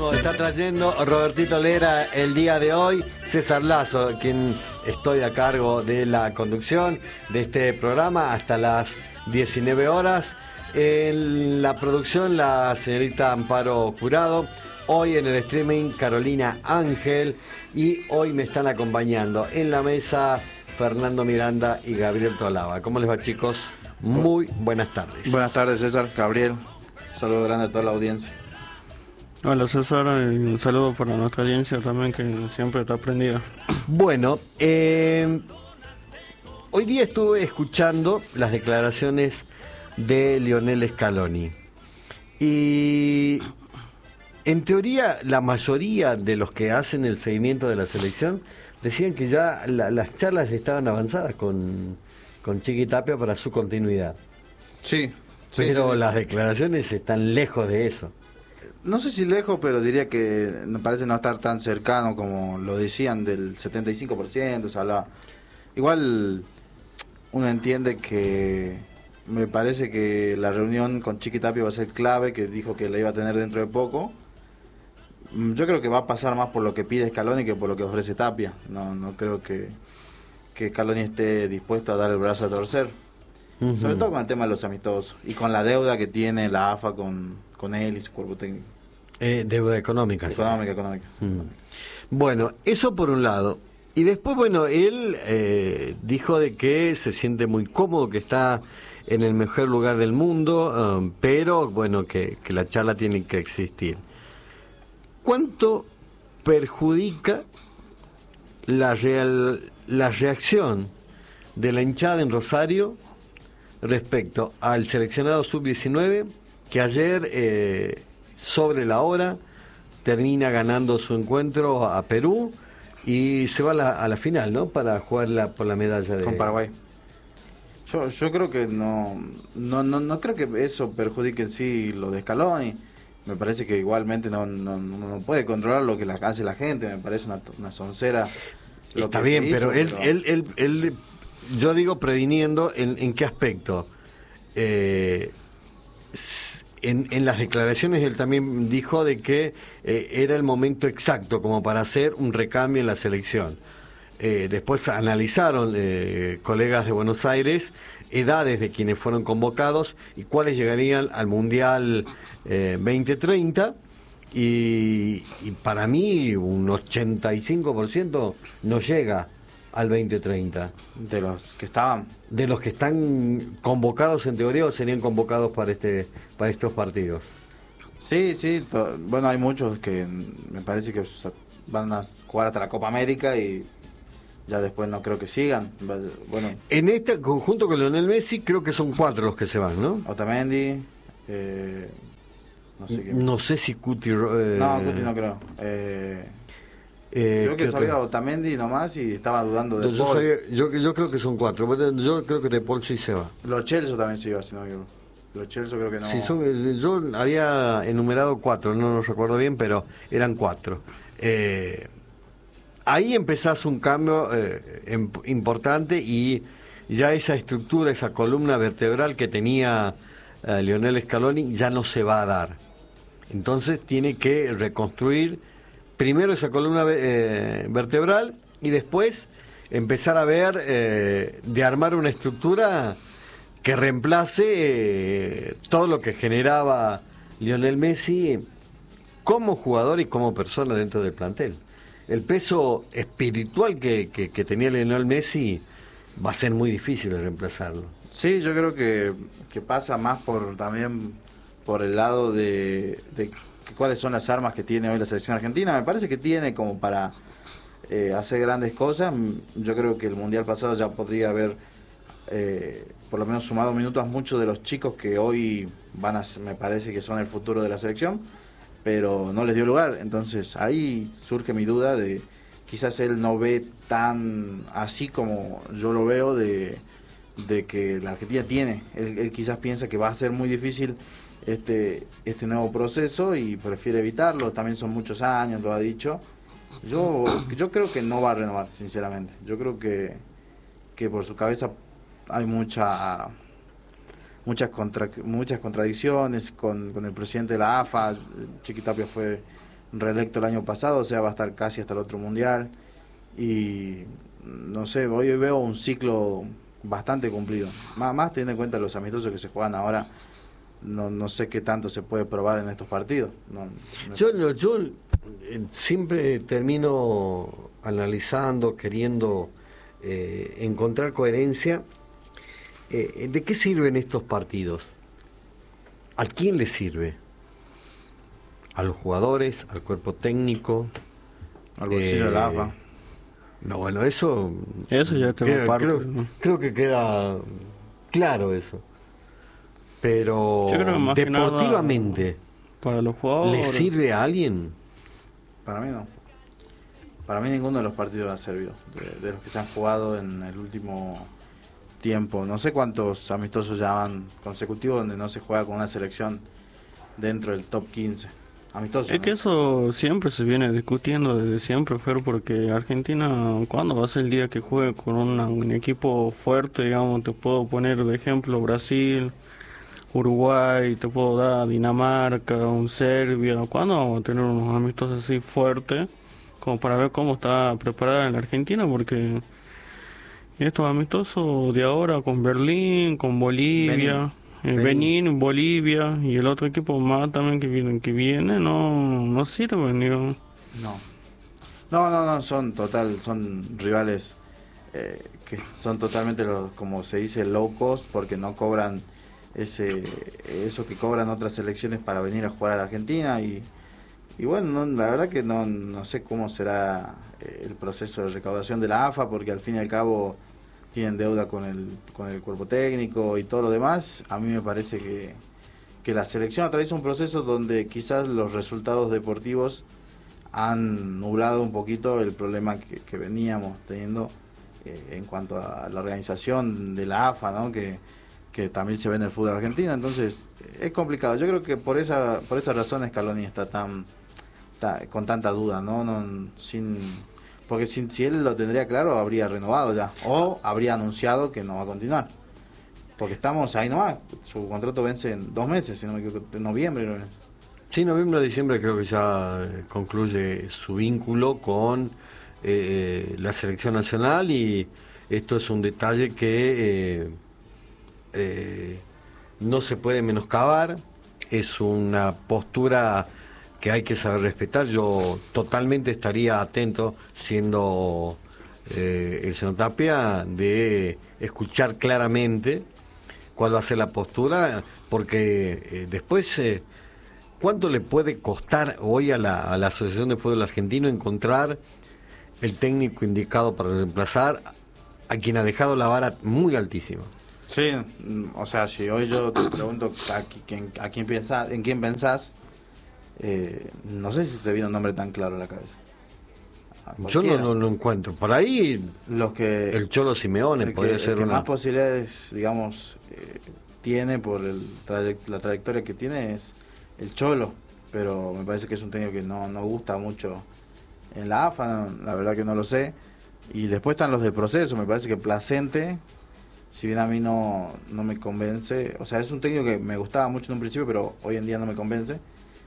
Nos está trayendo Robertito Lera el día de hoy, César Lazo, quien estoy a cargo de la conducción de este programa hasta las 19 horas. En la producción, la señorita Amparo Jurado. Hoy en el streaming, Carolina Ángel. Y hoy me están acompañando en la mesa Fernando Miranda y Gabriel Tolava. ¿Cómo les va, chicos? Muy buenas tardes. Buenas tardes, César, Gabriel. Saludo grande a toda la audiencia. Hola, César, y un saludo para nuestra audiencia también, que siempre está prendida. Bueno, hoy día estuve escuchando las declaraciones de Lionel Scaloni. Y en teoría, la mayoría de los que hacen el seguimiento de la selección decían que ya las charlas estaban avanzadas con Chiqui Tapia para su continuidad. Sí. Pero las declaraciones están lejos de eso. No sé si lejos, pero diría que me parece no estar tan cercano como lo decían del 75%, se hablaba. Igual uno entiende que me parece que la reunión con Chiqui Tapia va a ser clave, que dijo que la iba a tener dentro de poco. Yo creo que va a pasar más por lo que pide Scaloni que por lo que ofrece Tapia. No creo que Scaloni esté dispuesto a dar el brazo a torcer. Uh-huh. Sobre todo con el tema de los amistosos y con la deuda que tiene la AFA con él y su cuerpo técnico. Deuda económica. Económica. Bueno, eso por un lado. Y después, bueno, él dijo de que se siente muy cómodo, que está en el mejor lugar del mundo, pero bueno, que la charla tiene que existir. ¿Cuánto perjudica la reacción de la hinchada en Rosario respecto al seleccionado sub-19, que ayer, sobre la hora, termina ganando su encuentro a Perú y se va a la final, ¿no? Para jugar por la medalla con Paraguay. Yo creo que no creo que eso perjudique en sí lo de Scaloni. Me parece que igualmente no puede controlar lo que hace la gente. Me parece una soncera. Está bien, pero él yo digo previniendo en qué aspecto. En las declaraciones él también dijo de que era el momento exacto como para hacer un recambio en la selección. Después analizaron colegas de Buenos Aires edades de quienes fueron convocados y cuáles llegarían al Mundial 2030 y para mí un 85% no llega al 2030. ¿De los que estaban? De los que están convocados en teoría o serían convocados para estos partidos. Sí, bueno, hay muchos que me parece que van a jugar hasta la Copa América y ya después no creo que sigan. Bueno, en este conjunto con Lionel Messi creo que son 4 los que se van, ¿no? Otamendi, no sé si Cuti... no, Cuti no creo. Creo que sabía Otamendi nomás y estaba dudando de Paul. Yo creo que son 4. Yo creo que de Paul sí se va. Los Chelsea también se iba, si no me equivoco. Los Chelsea creo que no. Sí, yo había enumerado 4, no los recuerdo bien, pero eran 4. Ahí empezás un cambio importante y ya esa estructura, esa columna vertebral que tenía Lionel Scaloni ya no se va a dar. Entonces tiene que reconstruir primero esa columna vertebral y después empezar a ver de armar una estructura que reemplace todo lo que generaba Lionel Messi como jugador y como persona dentro del plantel. El peso espiritual que tenía Lionel Messi va a ser muy difícil de reemplazarlo. Sí, yo creo que pasa más también por el lado de cuáles son las armas que tiene hoy la selección argentina. Me parece que tiene como para hacer grandes cosas. Yo creo que el Mundial pasado ya podría haber por lo menos sumado minutos a muchos de los chicos que hoy me parece que son el futuro de la selección, pero no les dio lugar. Entonces ahí surge mi duda de quizás él no ve tan así como yo lo veo de que la Argentina tiene. Él quizás piensa que va a ser muy difícil este nuevo proceso y prefiere evitarlo. También son muchos años, lo ha dicho. Yo creo que no va a renovar, sinceramente. Yo creo que por su cabeza hay muchas contradicciones con el presidente de la AFA. Chiqui Tapia fue reelecto el año pasado, o sea, va a estar casi hasta el otro mundial. Y no sé, hoy veo un ciclo bastante cumplido. Más teniendo en cuenta los amistosos que se juegan ahora, no sé qué tanto se puede probar en estos partidos. Yo siempre termino analizando, queriendo encontrar coherencia. ¿De qué sirven estos partidos? ¿A quién les sirve? ¿A los jugadores? ¿Al cuerpo técnico? Al bolsillo de la AFA. No, bueno, eso ya tengo parte. Creo que queda claro eso. Pero yo creo que más deportivamente, que nada, para los jugadores, ¿le sirve a alguien? Para mí no. Para mí ninguno de los partidos ha servido. De los que se han jugado en el último tiempo. No sé cuántos amistosos ya van consecutivos donde no se juega con una selección dentro del top 15. Amistoso, es ¿no? que eso siempre se viene discutiendo desde siempre, Fer, porque Argentina, ¿cuándo va a ser el día que juegue con un equipo fuerte? Digamos, te puedo poner de ejemplo Brasil, Uruguay, te puedo dar Dinamarca, un Serbia. ¿Cuándo vamos a tener unos amistosos así fuertes como para ver cómo está preparada la Argentina? Porque estos amistosos de ahora con Berlín, con Bolivia, Benín, Bolivia y el otro equipo más también que viene no sirven, digo. No, son rivales que son totalmente como se dice low cost, porque no cobran eso que cobran otras selecciones para venir a jugar a la Argentina. Y bueno, la verdad que no sé cómo será el proceso de recaudación de la AFA, porque al fin y al cabo tienen deuda con el cuerpo técnico y todo lo demás. A mí me parece que la selección atraviesa un proceso donde quizás los resultados deportivos han nublado un poquito el problema que veníamos teniendo en cuanto a la organización de la AFA, ¿no? Que también se ve en el fútbol argentino. Entonces es complicado. Yo creo que por esa razón Scaloni está con tanta duda, ¿no? Porque si él lo tendría claro, habría renovado ya, o habría anunciado que no va a continuar, porque estamos ahí nomás. Su contrato vence en 2 meses, si no me equivoco, en noviembre. Sí, noviembre o diciembre creo que ya concluye su vínculo con la selección nacional, y esto es un detalle que no se puede menoscabar. Es una postura que hay que saber respetar. Yo totalmente estaría atento, siendo el señor Tapia, de escuchar claramente cuál va a ser la postura, porque después, ¿cuánto le puede costar hoy a la Asociación de Fútbol Argentino encontrar el técnico indicado para reemplazar a quien ha dejado la vara muy altísima? Sí, o sea, si hoy yo te pregunto en quién pensás, no sé si te viene un nombre tan claro a la cabeza. Yo no encuentro. Por ahí el Cholo Simeone podría ser el que una... más posibilidades, digamos, tiene por la trayectoria que tiene es el Cholo, pero me parece que es un técnico que no gusta mucho en la AFA, la verdad que no lo sé. Y después están los del proceso. Me parece que Placente, si bien a mí no me convence, o sea, es un técnico que me gustaba mucho en un principio, pero hoy en día no me convence.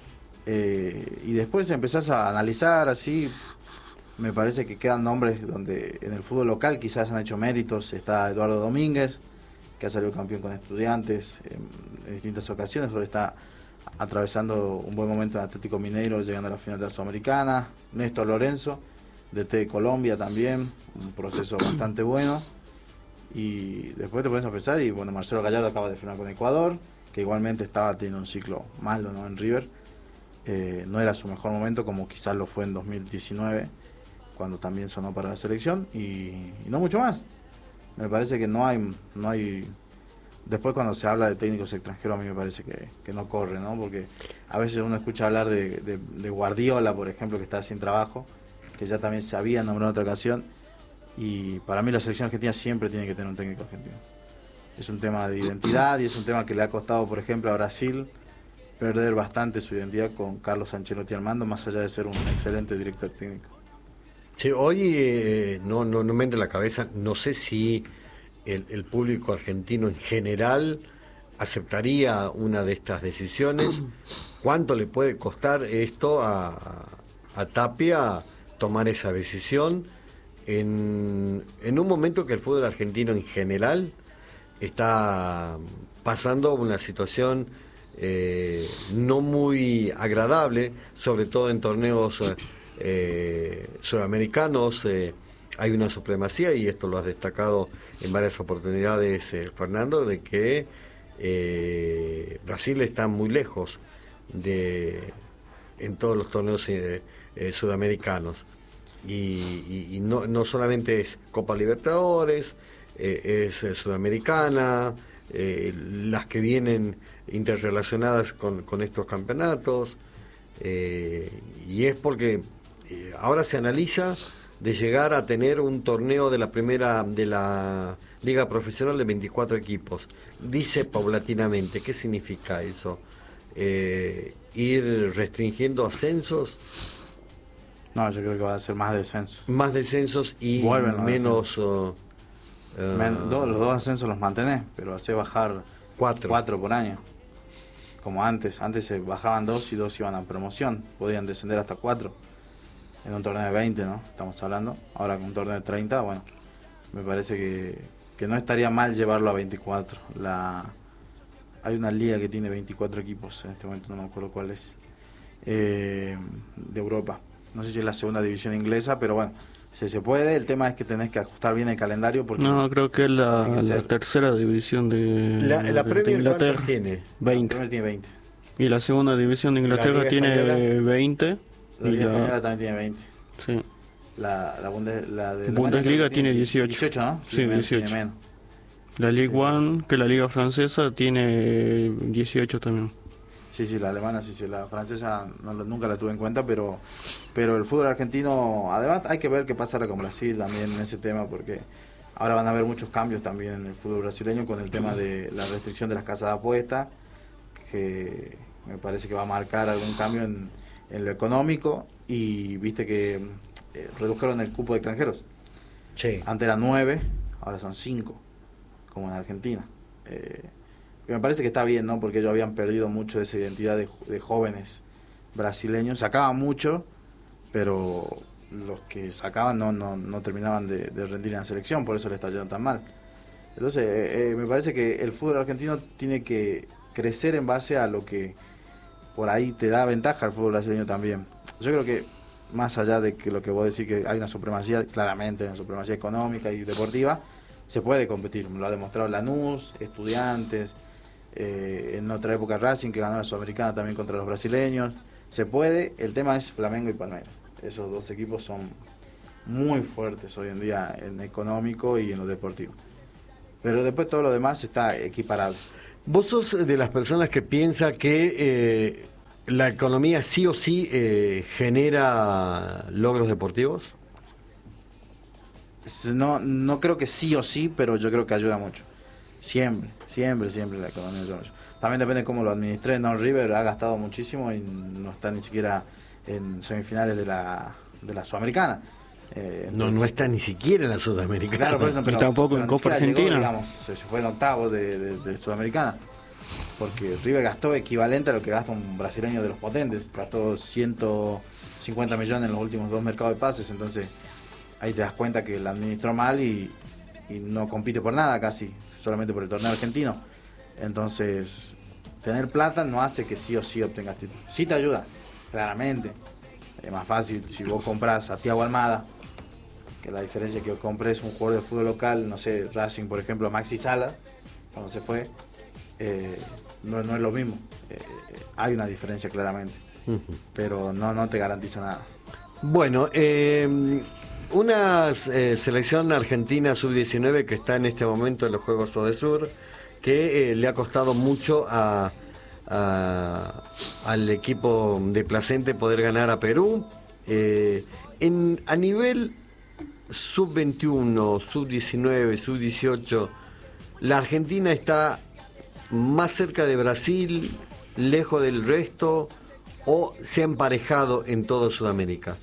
Y después empezás a analizar así, me parece que quedan nombres donde en el fútbol local quizás han hecho méritos. Está Eduardo Domínguez, que ha salido campeón con Estudiantes en distintas ocasiones, ahora está atravesando un buen momento en Atlético Mineiro, llegando a la final de la Sudamericana. Néstor Lorenzo, DT de Colombia también, un proceso bastante bueno. Y después te pones a pensar, y bueno, Marcelo Gallardo acaba de firmar con Ecuador, que igualmente estaba teniendo un ciclo malo, ¿no? En River. No era su mejor momento, como quizás lo fue en 2019, cuando también sonó para la selección, y no mucho más. Me parece que no hay después, cuando se habla de técnicos extranjeros, a mí me parece que no corre, ¿no? Porque a veces uno escucha hablar de Guardiola, por ejemplo, que está sin trabajo, que ya también se había nombrado en otra ocasión, y para mí la selección argentina siempre tiene que tener un técnico argentino. Es un tema de identidad, y es un tema que le ha costado, por ejemplo, a Brasil perder bastante su identidad con Carlos Ancelotti al mando, más allá de ser un excelente director técnico. Sí, hoy no me entra en la cabeza, no sé si el público argentino en general aceptaría una de estas decisiones. ¿Cuánto le puede costar esto a a Tapia tomar esa decisión en un momento que el fútbol argentino en general está pasando una situación no muy agradable, sobre todo en torneos sudamericanos. Hay una supremacía, y esto lo has destacado en varias oportunidades, Fernando, de que Brasil está muy lejos en todos los torneos sudamericanos, y no solamente es Copa Libertadores, es Sudamericana, las que vienen interrelacionadas con estos campeonatos, y es porque ahora se analiza de llegar a tener un torneo de la Liga Profesional de 24 equipos. Dice paulatinamente. ¿Qué significa eso? Ir restringiendo ascensos. No, yo creo que va a ser más descensos. Más descensos y menos... los dos ascensos los mantenés, pero hace bajar 4 por año. Como antes se bajaban 2 y 2 iban a promoción. Podían descender hasta 4. En un torneo de 20, ¿no? Estamos hablando. Ahora con un torneo de 30, bueno, me parece que no estaría mal llevarlo a 24. Hay una liga que tiene 24 equipos, en este momento no me acuerdo cuál es, de Europa. No sé si es la segunda división inglesa, pero bueno, si se puede. El tema es que tenés que ajustar bien el calendario. Porque no, creo que es la tercera división de Premier Inglaterra. Tiene 20. La Premier tiene 20. Y la segunda división de Inglaterra tiene 20. La Liga Española también tiene 20. Sí. La Bundesliga tiene 18. 18, ¿no? Sí, 18. Tiene menos. La Ligue 1, que la Liga Francesa, tiene 18 también. Sí, la alemana, sí, la francesa nunca la tuve en cuenta, pero el fútbol argentino, además hay que ver qué pasa ahora con Brasil también en ese tema, porque ahora van a haber muchos cambios también en el fútbol brasileño con el tema de la restricción de las casas de apuestas, que me parece que va a marcar algún cambio en lo económico, y viste que redujeron el cupo de extranjeros. Sí. Antes eran 9, ahora son 5, como en Argentina. Me parece que está bien, ¿no? Porque ellos habían perdido mucho de esa identidad de jóvenes brasileños. Sacaban mucho, pero los que sacaban no terminaban de rendir en la selección, por eso le está yendo tan mal. Entonces, me parece que el fútbol argentino tiene que crecer en base a lo que por ahí te da ventaja al fútbol brasileño también. Yo creo que más allá de que lo que vos decís, que hay una supremacía, claramente una supremacía económica y deportiva, se puede competir. Lo ha demostrado Lanús, Estudiantes, en otra época Racing, que ganó la Sudamericana también contra los brasileños. Se puede. El tema es Flamengo y Palmeiras. Esos dos equipos son muy fuertes hoy en día en económico y en lo deportivo. Pero después todo lo demás está equiparable. ¿Vos sos de las personas que piensa que la economía sí o sí genera logros deportivos? No creo que sí o sí, pero yo creo que ayuda mucho. Siempre la economía ayuda mucho. También depende de cómo lo administre, ¿no? River ha gastado muchísimo y no está ni siquiera en semifinales de la Sudamericana. No está ni siquiera en la Sudamericana. Claro, pero tampoco en Copa Argentina. Llegó, digamos, se fue en octavos de Sudamericana. Porque River gastó equivalente a lo que gasta un brasileño de los potentes. Gastó 150 millones en los últimos 2 mercados de pases. Entonces ahí te das cuenta que la administró mal y no compite por nada casi, solamente por el torneo argentino. Entonces, tener plata no hace que sí o sí obtengas títulos. Sí te ayuda, claramente. Es más fácil si vos compras a Thiago Almada, que la diferencia es que compres un jugador de fútbol local, no sé, Racing, por ejemplo, Maxi Sala, cuando se fue, no es lo mismo. Hay una diferencia claramente, pero no te garantiza nada. Bueno, una selección argentina sub-19 que está en este momento en los Juegos Odesur, que le ha costado mucho al equipo de Placente poder ganar a Perú. A nivel sub-21, sub-19, sub-18, la Argentina está más cerca de Brasil, lejos del resto, o se ha emparejado en toda Sudamérica.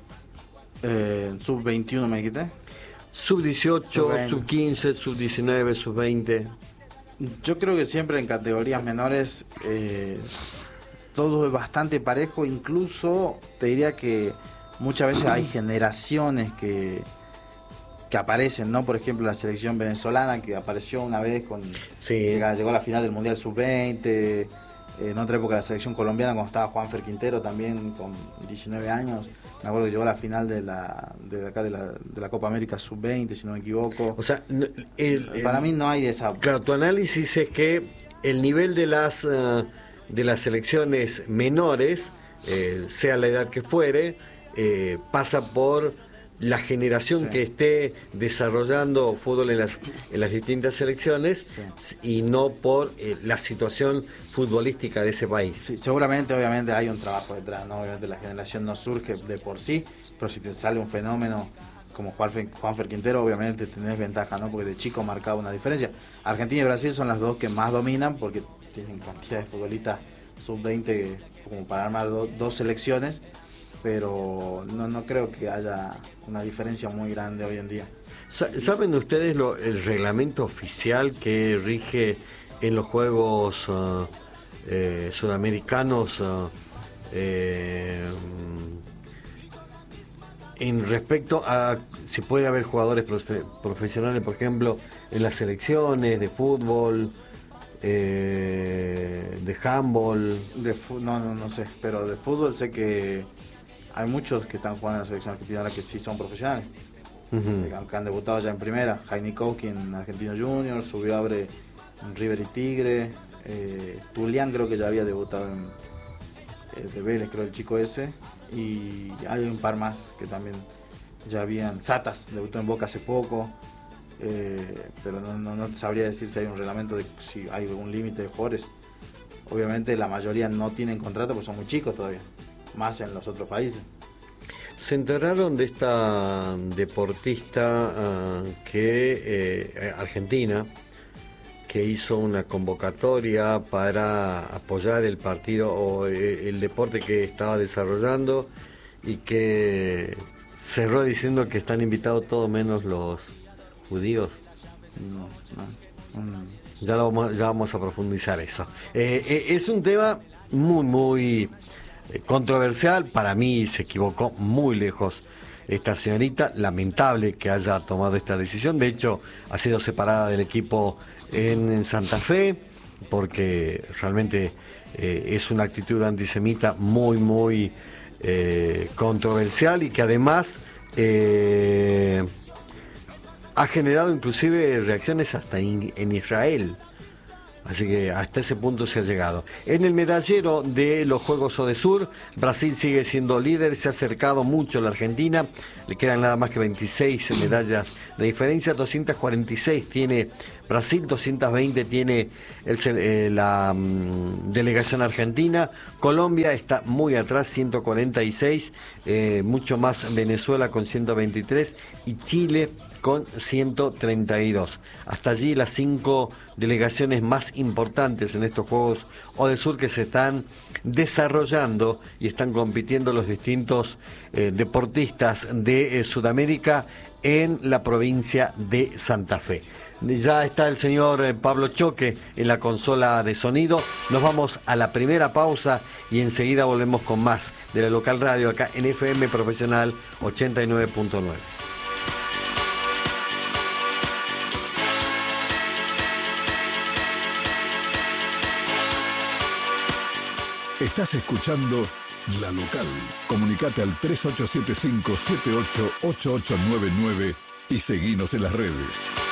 Sub-21 me quité. Sub-18, sub-15, sub-19, sub-20. Yo creo que siempre en categorías menores todo es bastante parejo, incluso te diría que muchas veces hay generaciones que aparecen, ¿no? Por ejemplo, la selección venezolana que apareció una vez llegó a la final del Mundial Sub-20, en otra época la selección colombiana cuando estaba Juanfer Quintero también con 19 años, me acuerdo que llegó a la final de la Copa América Sub-20, si no me equivoco. O sea, para mí no hay esa... Claro, tu análisis es que el nivel de las selecciones menores, sea la edad que fuere, pasa por la generación que esté desarrollando fútbol en las distintas selecciones, y no por la situación futbolística de ese país. Sí, seguramente, obviamente hay un trabajo detrás, ¿no? Obviamente la generación no surge de por sí, pero si te sale un fenómeno como Juanfer Quintero, obviamente tenés ventaja, ¿no? Porque de chico marcaba una diferencia. Argentina y Brasil son las dos que más dominan porque tienen cantidad de futbolistas sub-20 como para armar dos selecciones, pero no creo que haya una diferencia muy grande hoy en día. ¿Saben ustedes el reglamento oficial que rige en los Juegos Sudamericanos en respecto a si puede haber jugadores profesionales, por ejemplo, en las selecciones de fútbol, de handball? No sé, pero de fútbol sé que hay muchos que están jugando en la selección argentina ahora que sí son profesionales, que han debutado ya en primera. Heinikowski en Argentino Junior, subió abre en River y Tigre, Tulián creo que ya había debutado en de Vélez, creo el chico ese, y hay un par más que también ya habían. Satas debutó en Boca hace poco, pero no te sabría decir si hay un reglamento de si hay un límite de jugadores. Obviamente la mayoría no tienen contrato porque son muy chicos todavía, más en los otros países. Se enteraron de esta deportista argentina, que hizo una convocatoria para apoyar el partido o el deporte que estaba desarrollando, y que cerró diciendo que están invitados todos menos los judíos? Ya vamos a profundizar eso. Es un tema muy controversial. Para mí se equivocó muy lejos esta señorita, lamentable que haya tomado esta decisión. De hecho, ha sido separada del equipo en Santa Fe porque realmente es una actitud antisemita muy controversial, y que además ha generado inclusive reacciones hasta en Israel. Así que hasta ese punto se ha llegado. En el medallero de los Juegos Odesur, Brasil sigue siendo líder, se ha acercado mucho a la Argentina, le quedan nada más que 26 medallas de diferencia, 246 tiene Brasil, 220 tiene la delegación argentina. Colombia está muy atrás, 146, mucho más Venezuela con 123 y Chile con 132. Hasta allí las 5 delegaciones más importantes en estos Juegos Odesur que se están desarrollando y están compitiendo los distintos deportistas de Sudamérica en la provincia de Santa Fe. Ya está el señor Pablo Choque en la consola de sonido. Nos vamos a la primera pausa y enseguida volvemos con más de la local radio acá en FM Profesional 89.9. Estás escuchando La Local. Comunicate al 3875-788899 y seguinos en las redes.